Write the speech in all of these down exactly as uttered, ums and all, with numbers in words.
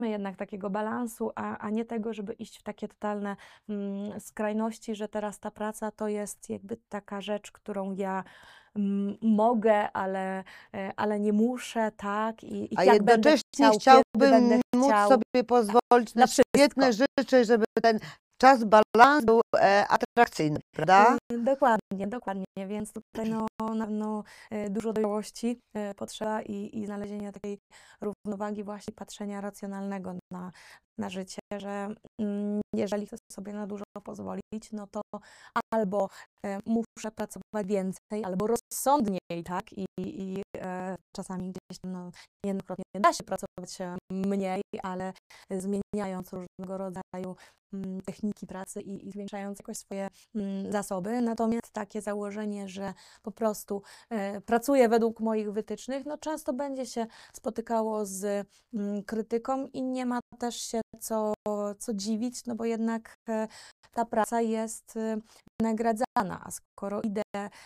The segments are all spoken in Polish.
jednak takiego balansu, a, a nie tego, żeby iść w takie totalne mm, skrajności, że teraz ta praca to jest jakby taka rzecz, którą ja mm, mogę, ale, e, ale nie muszę, tak? I, i A jak będę jednocześnie chciał, kiedy będę chciałbym móc chciał, sobie pozwolić na na wszystko. świetne rzeczy, żeby ten czas, balans był e, atrakcyjny, prawda? Y, Dokładnie, dokładnie, więc tutaj no, na pewno y, dużo dojrzałości y, potrzeba i, i znalezienia takiej równowagi, właśnie patrzenia racjonalnego na, na życie, że mm, jeżeli chcę sobie na dużo pozwolić, no to albo e, muszę pracować więcej, albo rozsądniej, tak? I, i e, czasami gdzieś tam no, niejednokrotnie da się pracować e, mniej, ale zmieniając różnego rodzaju mm, techniki pracy i, i zwiększając jakoś swoje mm, zasoby. Natomiast takie założenie, że po prostu e, pracuję według moich wytycznych, no często będzie się spotykało z mm, krytyką i nie ma też się co, co dziwić, no bo jednak e, ta praca jest e, wynagradzana, a skoro idę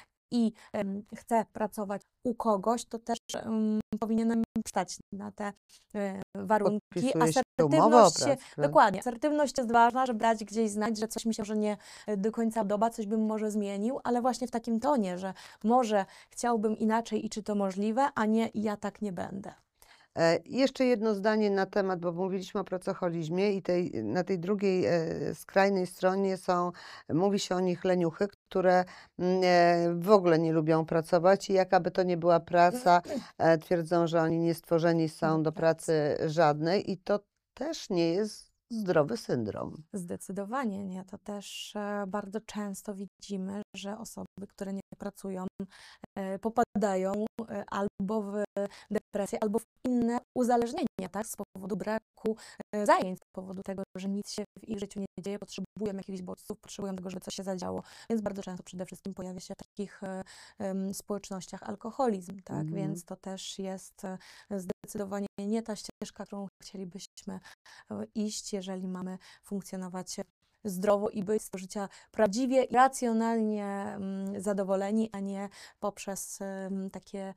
i em, chcę pracować u kogoś, to też em, powinienem stać na te e, warunki. Podpisuje się umowę o Asertywność, się, pracę. dokładnie, asertywność jest ważna, żeby dać gdzieś znać, że coś mi się może nie e, do końca podoba, coś bym może zmienił, ale właśnie w takim tonie, że może chciałbym inaczej i czy to możliwe, a nie ja tak nie będę. E, jeszcze jedno zdanie na temat, bo mówiliśmy o pracoholizmie i tej, na tej drugiej e, skrajnej stronie są, mówi się o nich leniuchy, które mm, e, w ogóle nie lubią pracować i jaka by to nie była praca, e, twierdzą, że oni nie stworzeni są do pracy żadnej i to też nie jest zdrowy syndrom. Zdecydowanie nie. To też e, bardzo często widzimy, że osoby, które nie pracują, e, popadają e, albo w depresję, albo w inne uzależnienia, tak? Z powodu braku e, zajęć, z powodu tego, że nic się w ich życiu nie dzieje, potrzebują jakichś bodźców, potrzebują tego, żeby coś się zadziało. Więc bardzo często przede wszystkim pojawia się w takich e, em, społecznościach alkoholizm, tak? Mhm. Więc to też jest e, zdecydowanie nie ta ścieżka, którą chcielibyśmy e, iść, jeżeli mamy funkcjonować zdrowo i być z tego życia prawdziwie i racjonalnie mm, zadowoleni, a nie poprzez mm, takie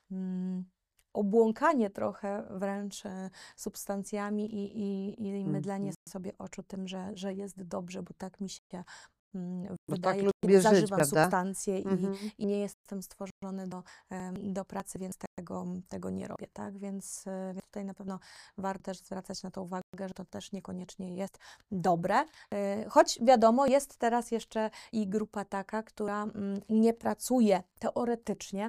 mm, obłąkanie trochę wręcz e, substancjami i, i, i mydlenie Mhm. sobie oczu tym, że, że jest dobrze, bo tak mi się mm, Bo tak wydaje, lubię kiedy żyć, zażywam prawda? substancje i, Mhm. i nie jestem stworzony do, em, do pracy, więc tego, tego nie robię, tak? Więc, e, więc tutaj na pewno warto też zwracać na to uwagę, że to też niekoniecznie jest dobre. E, Choć wiadomo, jest teraz jeszcze i grupa taka, która mm, nie pracuje teoretycznie,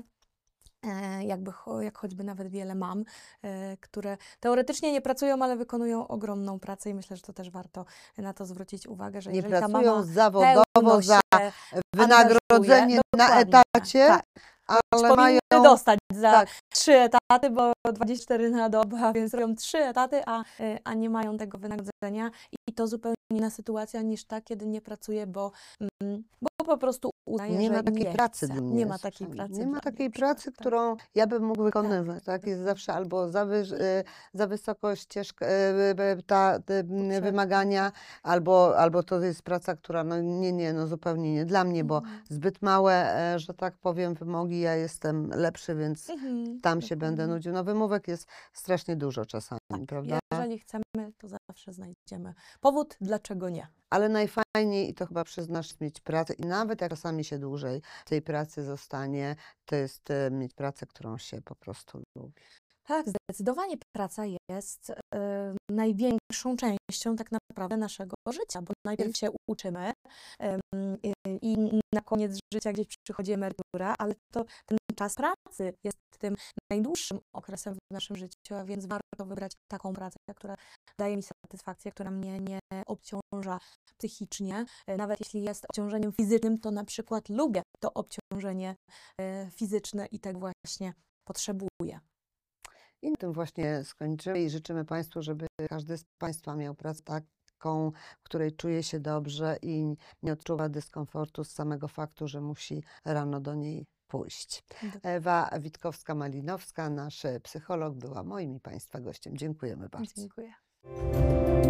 e, jakby, cho- jak choćby nawet wiele mam, e, które teoretycznie nie pracują, ale wykonują ogromną pracę i myślę, że to też warto na to zwrócić uwagę, że Nie jeżeli ta pracują mama zawodowo pełno za się wynagrodzenie angażuje, na dokładnie, etacie, tak, ale powinny mają dostać za tak, trzy etaty, bo dwadzieścia cztery na dobę, a więc robią trzy etaty, a, y, a nie mają tego wynagrodzenia. I to zupełnie inna sytuacja niż ta, kiedy nie pracuje, bo, mm, bo po prostu uznaje, nie że ma takiej nie pracy chce. dla Nie mnie. ma takiej słuchaj, pracy Nie ma dla mnie takiej na przykład, pracy, tak. którą ja bym mógł wykonywać. Tak, jest dokładnie. zawsze albo za, wyż, y, za wysoko ścieżka, y, y, ta, te mm, Poprzeczka. wymagania, albo, albo to jest praca, która no nie, nie, no zupełnie nie dla mnie, bo Mhm. zbyt małe, e, że tak powiem, wymogi, ja jestem lepszy, więc Mhm, tam się będę dokładnie. nudził. No wymówek jest strasznie dużo czasami, Tak, prawda? jeżeli chcemy, to zawsze znajdziemy powód, dlaczego nie. Ale najfajniej, i to chyba przyznasz, mieć pracę i nawet jak czasami się dłużej w tej pracy zostanie, to jest e, mieć pracę, którą się po prostu lubi. Tak, zdecydowanie praca jest y, największą częścią tak naprawdę naszego życia, bo najpierw się uczymy ym, y, i na koniec życia gdzieś przychodzi emerytura, ale to ten czas pracy jest tym najdłuższym okresem w naszym życiu, a więc warto wybrać taką pracę, która daje mi satysfakcję, która mnie nie obciąża psychicznie. Y, Nawet jeśli jest obciążeniem fizycznym, to na przykład lubię to obciążenie y, fizyczne i tak właśnie potrzebuję. I na tym właśnie skończymy i życzymy Państwu, żeby każdy z Państwa miał pracę taką, w której czuje się dobrze i nie odczuwa dyskomfortu z samego faktu, że musi rano do niej pójść. Ewa Witkowska-Malinowska, nasz psycholog, była moim i Państwa gościem. Dziękujemy bardzo. Dziękuję.